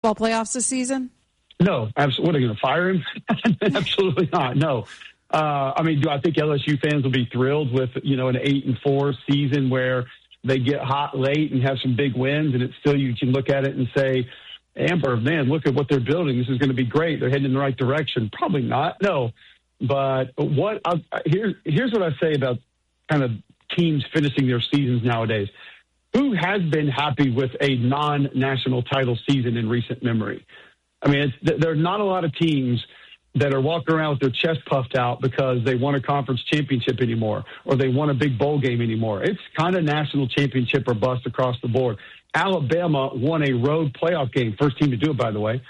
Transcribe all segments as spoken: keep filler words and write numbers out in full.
Ball playoffs this season? No, absolutely. What, are you going to fire him? Absolutely not. No. Uh, I mean, do I think L S U fans will be thrilled with, you know, an eight and four season where they get hot late and have some big wins, and it's still, you can look at it and say, Amber, man, look at what they're building. This is going to be great. They're heading in the right direction. Probably not. No. But what I'll, here, here's what I say about kind of teams finishing their seasons nowadays. Who has been happy with a non-national title season in recent memory? I mean, it's, there are not a lot of teams that are walking around with their chest puffed out because they won a conference championship anymore or they won a big bowl game anymore. It's kind of national championship or bust across the board. Alabama won a road playoff game, first team to do it, by the way.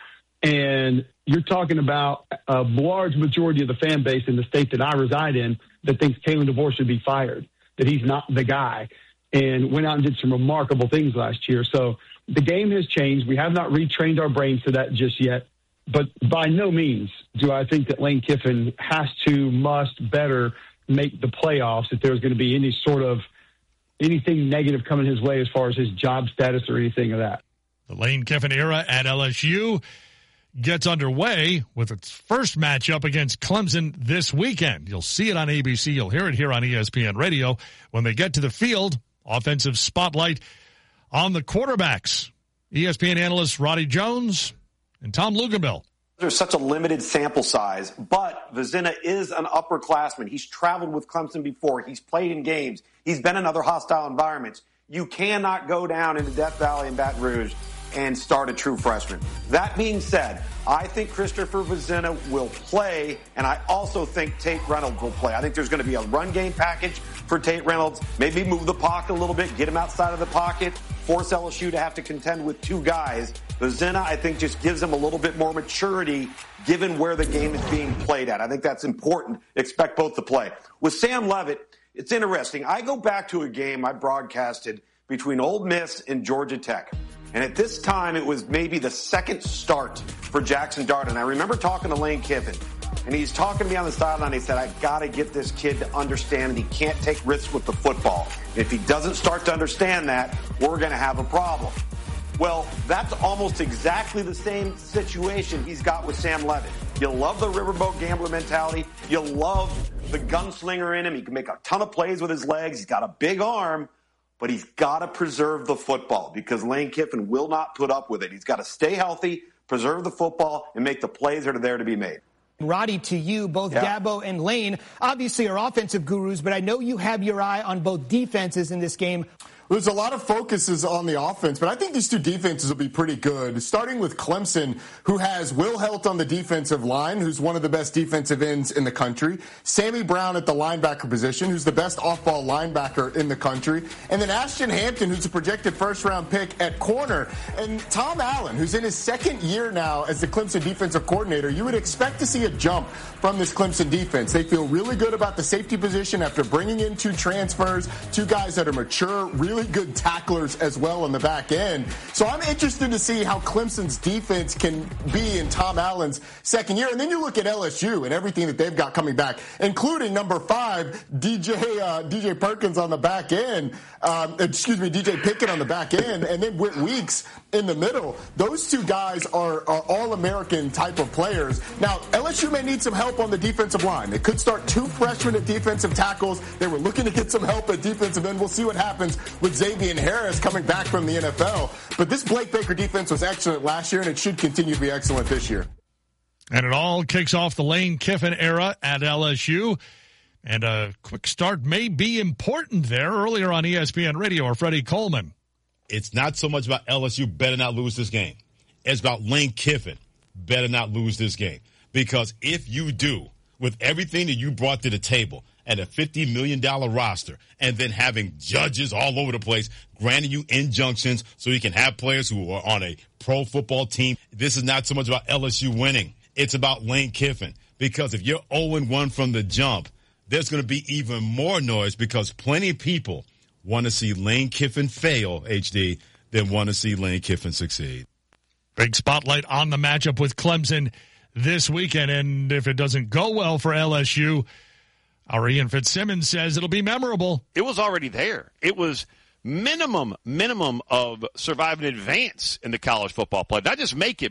And you're talking about a large majority of the fan base in the state that I reside in that thinks Kalen DeBoer should be fired, that he's not the guy, and went out and did some remarkable things last year. So the game has changed. We have not retrained our brains to that just yet. But by no means do I think that Lane Kiffin has to, must, better make the playoffs if there's going to be any sort of anything negative coming his way as far as his job status or anything of that. The Lane Kiffin era at L S U gets underway with its first matchup against Clemson this weekend. You'll see it on A B C. You'll hear it here on E S P N Radio. When they get to the field, offensive spotlight on the quarterbacks. E S P N analysts Roddy Jones and Tom Luginbill. There's such a limited sample size, but Vizina is an upperclassman. He's traveled with Clemson before. He's played in games. He's been in other hostile environments. You cannot go down into Death Valley and Baton Rouge and start a true freshman. That being said, I think Christopher Vizina will play, and I also think Tate Reynolds will play. I think there's going to be a run game package for Tate Reynolds. Maybe move the pocket a little bit, get him outside of the pocket, force L S U to have to contend with two guys. Vizina, I think, just gives him a little bit more maturity given where the game is being played at. I think that's important. Expect both to play. With Sam Leavitt, it's interesting. I go back to a game I broadcasted between Ole Miss and Georgia Tech. And at this time, it was maybe the second start for Jackson Dart. And I remember talking to Lane Kiffin, and he's talking to me on the sideline. He said, I got to get this kid to understand that he can't take risks with the football. If he doesn't start to understand that, we're going to have a problem. Well, that's almost exactly the same situation he's got with Sam Leavitt. You love the riverboat gambler mentality. You love the gunslinger in him. He can make a ton of plays with his legs. He's got a big arm. But he's got to preserve the football because Lane Kiffin will not put up with it. He's got to stay healthy, preserve the football, and make the plays that are there to be made. Roddy, to you, both yeah. Dabo and Lane obviously are offensive gurus, but I know you have your eye on both defenses in this game. There's a lot of focuses on the offense, but I think these two defenses will be pretty good, starting with Clemson, who has Will Helt on the defensive line, who's one of the best defensive ends in the country, Sammy Brown at the linebacker position, who's the best off-ball linebacker in the country, and then Ashton Hampton, who's a projected first-round pick at corner, and Tom Allen, who's in his second year now as the Clemson defensive coordinator. You would expect to see a jump from this Clemson defense. They feel really good about the safety position after bringing in two transfers, two guys that are mature, really good tacklers as well on the back end. So I'm interested to see how Clemson's defense can be in Tom Allen's second year. And then you look at L S U and everything that they've got coming back, including number five, D J uh, D J Perkins on the back end. Um, excuse me, D J Pickett on the back end, and then Whit Weeks in the middle. Those two guys are, are all-American type of players. Now, L S U may need some help on the defensive line. They could start two freshmen at defensive tackles. They were looking to get some help at defensive end. We'll see what happens with Xavier Harris coming back from the N F L. But this Blake Baker defense was excellent last year, and it should continue to be excellent this year. And it all kicks off the Lane Kiffin era at L S U. And a quick start may be important there. Earlier on E S P N Radio, or Freddie Coleman. It's not so much about L S U better not lose this game. It's about Lane Kiffin better not lose this game. Because if you do, with everything that you brought to the table and a fifty million dollars roster, and then having judges all over the place granting you injunctions so you can have players who are on a pro football team, this is not so much about L S U winning. It's about Lane Kiffin. Because if you're oh and one from the jump, there's going to be even more noise because plenty of people want to see Lane Kiffin fail, H D, than want to see Lane Kiffin succeed. Big spotlight on the matchup with Clemson this weekend, and if it doesn't go well for L S U, our Ian Fitzsimmons says it'll be memorable. It was already there. It was minimum, minimum of survive and advance in the college football play. Not just make it,